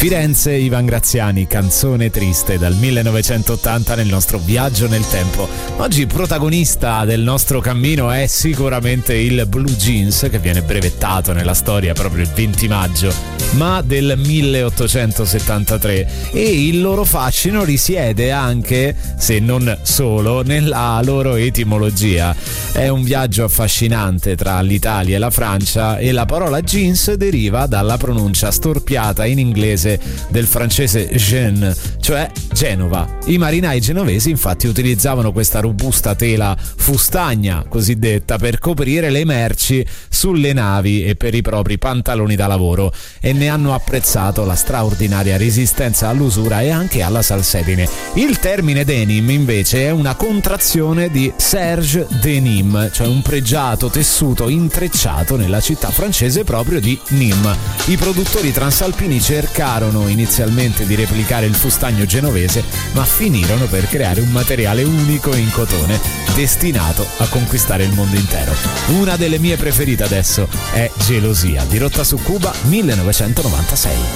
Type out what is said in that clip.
Firenze, Ivan Graziani, Canzone triste dal 1980 nel nostro viaggio nel tempo. Oggi protagonista del nostro cammino è sicuramente il Blue Jeans, che viene brevettato nella storia proprio il 20 maggio, ma del 1873, e il loro fascino risiede anche, se non solo, nella loro etimologia. È un viaggio affascinante tra l'Italia e la Francia, e la parola jeans deriva dalla pronuncia storpiata in inglese del francese jeune, cioè Genova. I marinai genovesi infatti utilizzavano questa robusta tela fustagna cosiddetta per coprire le merci sulle navi e per i propri pantaloni da lavoro, e ne hanno apprezzato la straordinaria resistenza all'usura e anche alla salsedine. Il termine denim invece è una contrazione di Serge Denim, cioè un pregiato tessuto intrecciato nella città francese proprio di Nîmes. I produttori transalpini cercarono inizialmente di replicare il fustagno genovese, ma finirono per creare un materiale unico in cotone destinato a conquistare il mondo intero. Una delle mie preferite adesso è Gelosia, di Rotta su Cuba 1996.